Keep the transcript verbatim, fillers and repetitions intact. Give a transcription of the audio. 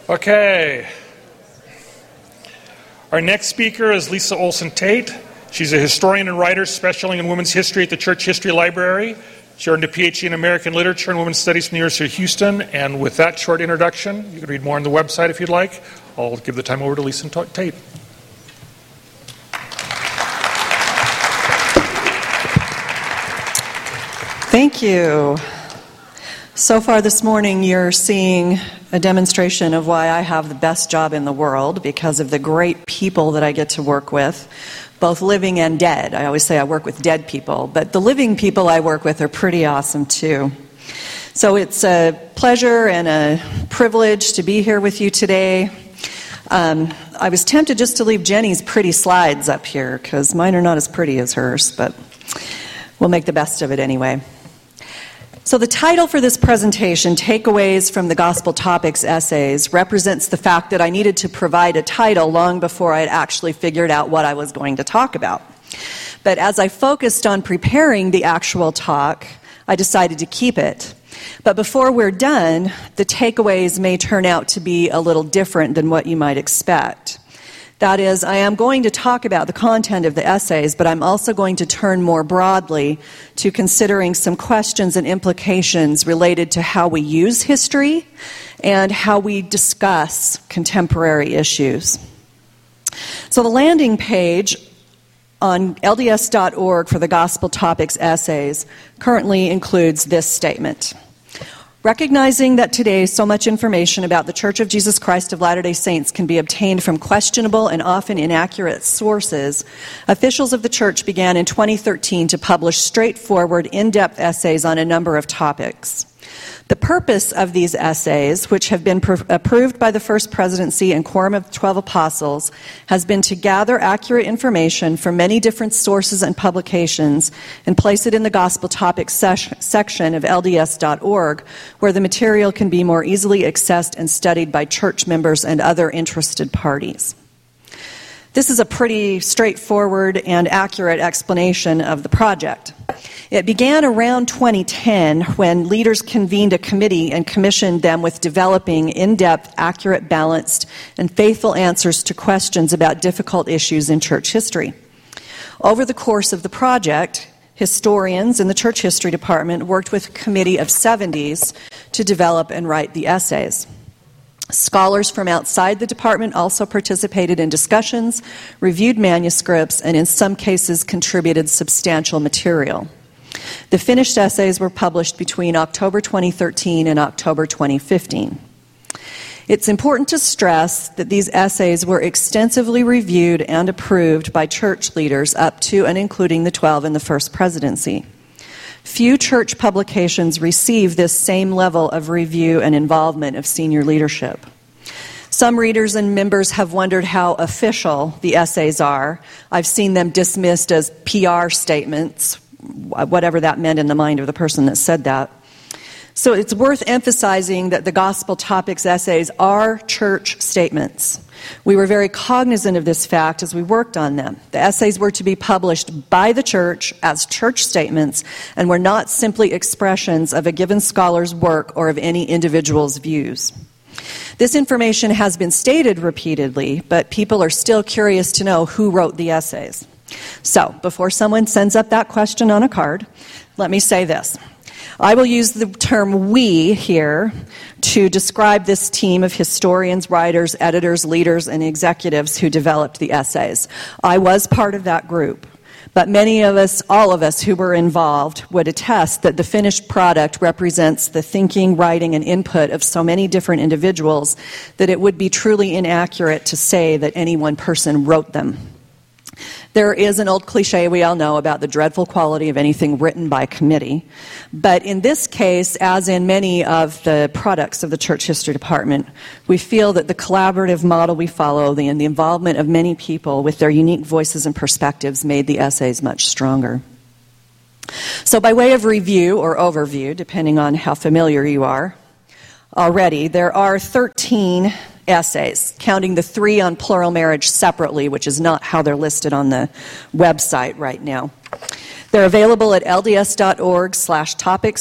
Okay. Our next speaker is Lisa Olson Tate. She's a historian and writer specializing in women's history at the Church History Library. She earned a P H D in American Literature and Women's Studies from the University of Houston. And with that short introduction, you can read more on the website if you'd like. I'll give the time over to Lisa Tate. Thank you. So far this morning, you're seeing a demonstration of why I have the best job in the world, because of the great people that I get to work with, both living and dead. I always say I work with dead people, but the living people I work with are pretty awesome too. So it's a pleasure and a privilege to be here with you today. Um, I was tempted just to leave Jenny's pretty slides up here, because mine are not as pretty as hers, but we'll make the best of it anyway. So the title for this presentation, Takeaways from the Gospel Topics Essays, represents the fact that I needed to provide a title long before I had actually figured out what I was going to talk about. But as I focused on preparing the actual talk, I decided to keep it. But before we're done, the takeaways may turn out to be a little different than what you might expect. That is, I am going to talk about the content of the essays, but I'm also going to turn more broadly to considering some questions and implications related to how we use history and how we discuss contemporary issues. So the landing page on L D S dot org for the Gospel Topics Essays currently includes this statement. Recognizing that today so much information about the Church of Jesus Christ of Latter-day Saints can be obtained from questionable and often inaccurate sources, officials of the Church began in twenty thirteen to publish straightforward, in-depth essays on a number of topics. The purpose of these essays, which have been pr- approved by the First Presidency and Quorum of the Twelve Apostles, has been to gather accurate information from many different sources and publications and place it in the Gospel Topics ses- section of L D S dot org, where the material can be more easily accessed and studied by church members and other interested parties. This is a pretty straightforward and accurate explanation of the project. It began around twenty ten when leaders convened a committee and commissioned them with developing in-depth, accurate, balanced, and faithful answers to questions about difficult issues in church history. Over the course of the project, historians in the church history department worked with a committee of seventies to develop and write the essays. Scholars from outside the department also participated in discussions, reviewed manuscripts, and in some cases contributed substantial material. The finished essays were published between October twenty thirteen and October twenty fifteen. It's important to stress that these essays were extensively reviewed and approved by church leaders up to and including the twelve in the First Presidency. Few church publications receive this same level of review and involvement of senior leadership. Some readers and members have wondered how official the essays are. I've seen them dismissed as P R statements, whatever that meant in the mind of the person that said that. So it's worth emphasizing that the Gospel Topics essays are church statements. We were very cognizant of this fact as we worked on them. The essays were to be published by the church as church statements and were not simply expressions of a given scholar's work or of any individual's views. This information has been stated repeatedly, but people are still curious to know who wrote the essays. So, before someone sends up that question on a card, let me say this. I will use the term we here to describe this team of historians, writers, editors, leaders, and executives who developed the essays. I was part of that group, but many of us, all of us who were involved, would attest that the finished product represents the thinking, writing, and input of so many different individuals that it would be truly inaccurate to say that any one person wrote them. There is an old cliche we all know about the dreadful quality of anything written by committee. But in this case, as in many of the products of the Church History Department, we feel that the collaborative model we follow and the involvement of many people with their unique voices and perspectives made the essays much stronger. So by way of review or overview, depending on how familiar you are already, there are thirteen essays, counting the three on plural marriage separately, which is not how they're listed on the website right now. They're available at L D S dot org slash topics